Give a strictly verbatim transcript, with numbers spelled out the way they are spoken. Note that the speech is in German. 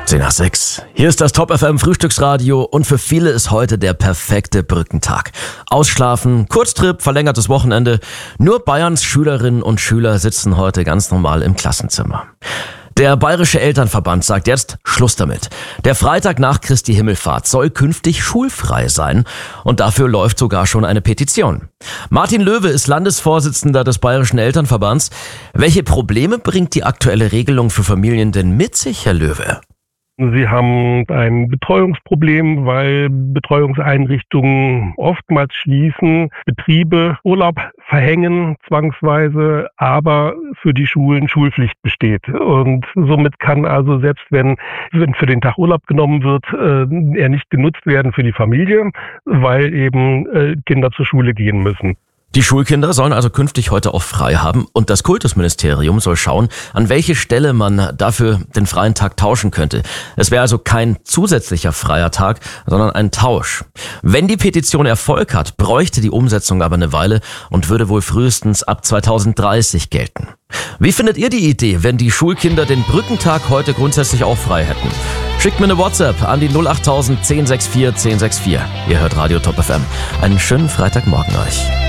zehn nach sechs. Hier ist das Top F M Frühstücksradio und für viele ist heute der perfekte Brückentag. Ausschlafen, Kurztrip, verlängertes Wochenende. Nur Bayerns Schülerinnen und Schüler sitzen heute ganz normal im Klassenzimmer. Der Bayerische Elternverband sagt jetzt Schluss damit. Der Freitag nach Christi Himmelfahrt soll künftig schulfrei sein und dafür läuft sogar schon eine Petition. Martin Löwe ist Landesvorsitzender des Bayerischen Elternverbands. Welche Probleme bringt die aktuelle Regelung für Familien denn mit sich, Herr Löwe? Sie haben ein Betreuungsproblem, weil Betreuungseinrichtungen oftmals schließen, Betriebe Urlaub verhängen zwangsweise, aber für die Schulen Schulpflicht besteht. Und somit kann also selbst wenn, wenn für den Tag Urlaub genommen wird, äh, er nicht genutzt werden für die Familie, weil eben äh, Kinder zur Schule gehen müssen. Die Schulkinder sollen also künftig heute auch frei haben und das Kultusministerium soll schauen, an welche Stelle man dafür den freien Tag tauschen könnte. Es wäre also kein zusätzlicher freier Tag, sondern ein Tausch. Wenn die Petition Erfolg hat, bräuchte die Umsetzung aber eine Weile und würde wohl frühestens ab zweitausenddreißig gelten. Wie findet ihr die Idee, wenn die Schulkinder den Brückentag heute grundsätzlich auch frei hätten? Schickt mir eine WhatsApp an die null acht null null null eins sechs vier eins null sechs vier. Ihr hört Radio Top F M. Einen schönen Freitagmorgen euch.